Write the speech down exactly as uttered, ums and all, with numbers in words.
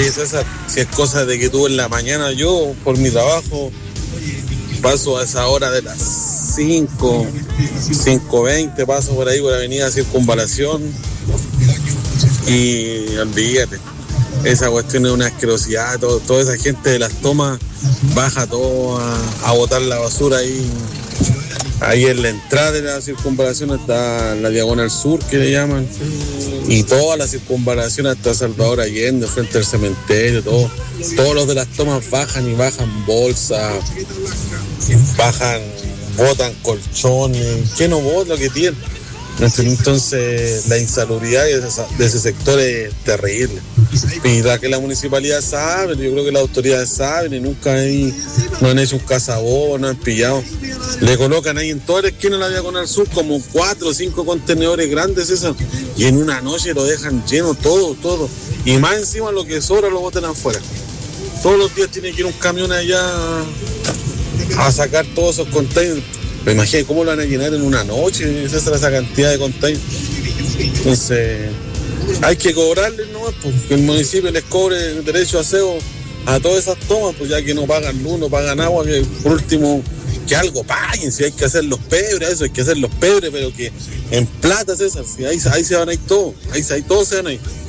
Oye, César, si es cosa de que tú en la mañana, yo por mi trabajo paso a esa hora de las cinco, cinco veinte, paso por ahí por la avenida Circunvalación y olvídate, esa cuestión es una asquerosidad, todo, toda esa gente de las tomas baja todo a, a botar la basura ahí. Ahí en la entrada de la circunvalación está la diagonal sur, que le llaman, y toda la circunvalación hasta Salvador Allende, frente al cementerio, todo. Todos los de las tomas bajan y bajan bolsas, bajan, botan colchones, que no botan lo que tienen. Entonces la insalubridad de ese, de ese sector es terrible. Y la que la municipalidad sabe, yo creo que las autoridades saben y nunca hay, no han hecho un cazabón, no han pillado. Le colocan ahí en toda la esquina de la diagonal sur como cuatro o cinco contenedores grandes esos, y en una noche lo dejan lleno todo, todo. Y más encima lo que sobra lo botan afuera. Todos los días tiene que ir un camión allá a sacar todos esos containers. Me imagino cómo lo van a llenar en una noche, esa es esa cantidad de containers. Entonces, hay que cobrarles nomás, pues, que el municipio les cobre derecho a aseo a todas esas tomas, pues ya que no pagan luz, no pagan agua, que por último, que algo paguen, si hay que hacer los pebres, eso hay que hacer los pebres, pero que en plata, César, si ahí, ahí se van a ir todos, ahí, ahí todos se van a ir.